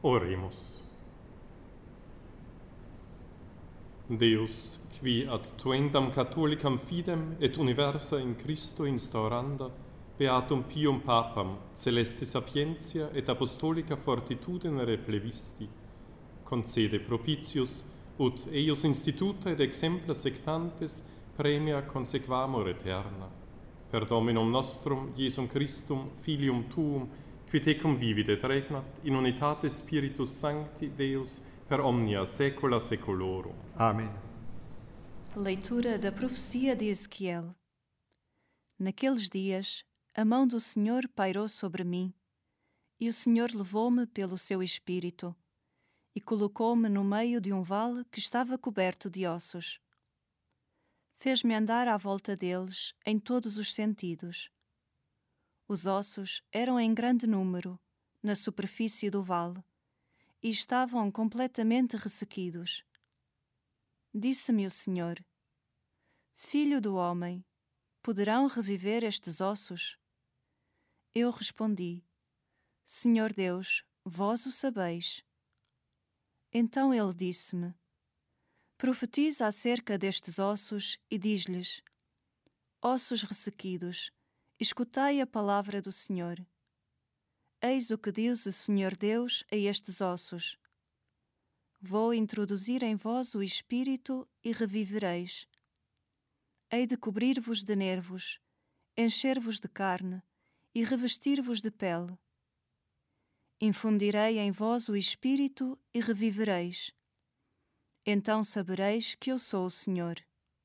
Oremus. Deus, qui ad tuendam catholicam fidem et universa in Christo instauranda, beatum pium papam, celeste sapientia et apostolica fortitudine plevisti, concede propitius, ut eius instituta et exempla sectantes premia consequamur eterna. Per Dominum nostrum, Iesum Christum, Filium Tuum, qui tecum vivit et regnat, in unitate Spiritus Sancti, Deus, per omnia saecula saeculorum. Amém. Leitura da profecia de Ezequiel. Naqueles dias, a mão do Senhor pairou sobre mim, e o Senhor levou-me pelo seu espírito, e colocou-me no meio de um vale que estava coberto de ossos. Fez-me andar à volta deles em todos os sentidos. Os ossos eram em grande número, na superfície do vale, e estavam completamente ressequidos. Disse-me o Senhor: Filho do homem, poderão reviver estes ossos? Eu respondi: Senhor Deus, vós o sabeis. Então ele disse-me: Profetiza acerca destes ossos e diz-lhes: Ossos ressequidos, escutai a palavra do Senhor. Eis o que diz o Senhor Deus a estes ossos: Vou introduzir em vós o espírito e revivereis. Hei de cobrir-vos de nervos, encher-vos de carne e revestir-vos de pele. Infundirei em vós o espírito e revivereis. Então sabereis que eu sou o Senhor.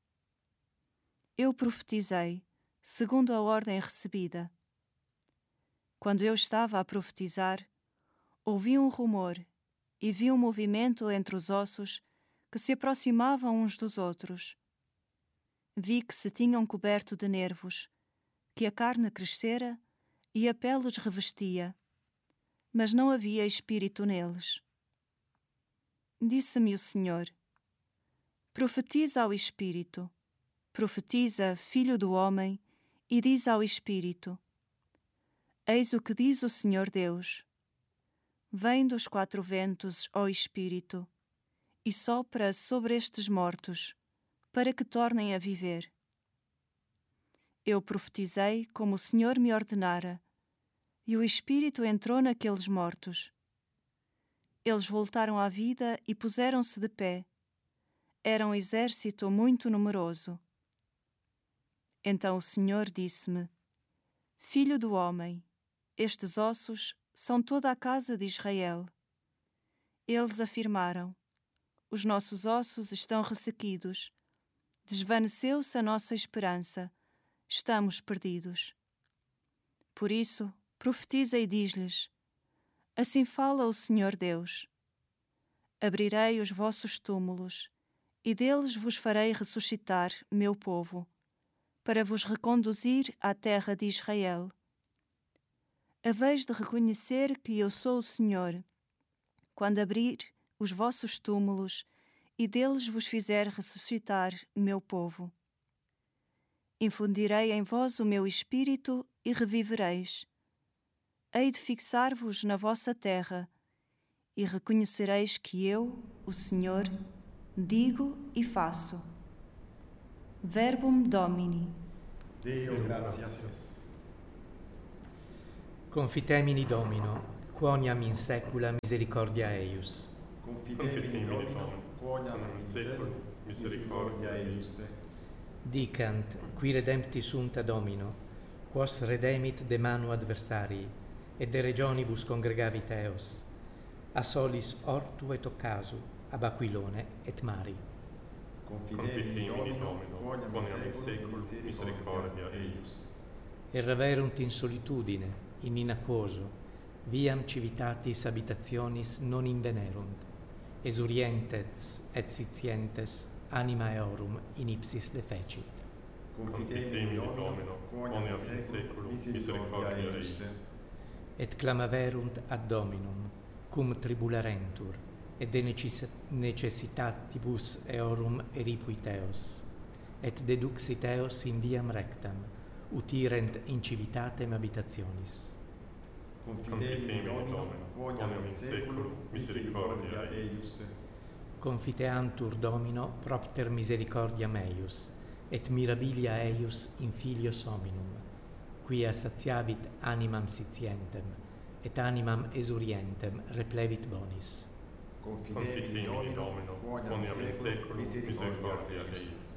Eu profetizei, segundo a ordem recebida. Quando eu estava a profetizar, ouvi um rumor e vi um movimento entre os ossos que se aproximavam uns dos outros. Vi que se tinham coberto de nervos, que a carne crescera e a pele os revestia, mas não havia espírito neles. Disse-me o Senhor: Profetiza ao espírito, profetiza, filho do homem, e diz ao espírito: Eis o que diz o Senhor Deus: Vem dos quatro ventos, ó Espírito, e sopra sobre estes mortos, para que tornem a viver. Eu profetizei como o Senhor me ordenara, e o Espírito entrou naqueles mortos. Eles voltaram à vida e puseram-se de pé. Era um exército muito numeroso. Então o Senhor disse-me: Filho do homem, estes ossos são toda a casa de Israel. Eles afirmaram: Os nossos ossos estão ressequidos. Desvaneceu-se a nossa esperança. Estamos perdidos. Por isso, profetiza e diz-lhes: Assim fala o Senhor Deus: Abrirei os vossos túmulos, e deles vos farei ressuscitar, meu povo, para vos reconduzir à terra de Israel. Haveis de reconhecer que eu sou o Senhor, quando abrir os vossos túmulos e deles vos fizer ressuscitar, meu povo. Infundirei em vós o meu espírito e revivereis. Hei de fixar-vos na vossa terra e reconhecereis que eu, o Senhor, digo e faço. Verbum Domini. Deo gratias. Confitemini Domino, quoniam in saecula misericordia eius. Confitemini Domino, quoniam in saeculum misericordia eius. Dicant, qui redempti sunt ad Domino, quos redemit de manu adversarii, et de regionibus congregavit eos, a solis ortu et occasu, ab Aquilone et Mari. Confitemini Domino, quoniam in saeculum misericordia eius. Erraverunt in solitudine, in inaquoso, viam civitatis habitationis non invenerunt, esurientes et sitientes anima eorum in ipsis defecit. Confitemini Domino, quoniam in saeculum misericordia eius. Et clamaverunt ad Dominum, cum tribularentur, et de necessitatibus eorum eripuit eos, et deduxit eos in viam rectam, utirent in civitatem habitationis. Confitemini Domino, quoniam in in seculum misericordia eius. Confiteantur Domino propter misericordia meius, et mirabilia eius in filios hominum, quia satiavit animam sitientem, et animam esurientem replevit bonis. Confitemi in Domino, quoniam in seculum misericordia eius.